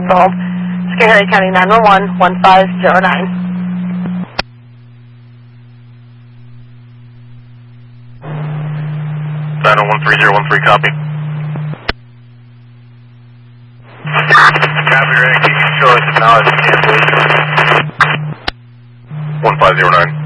Hospital. Schoharie County 911, 1509. 9013013, copy. Copy, ready. Keep control of the knowledge. 1509.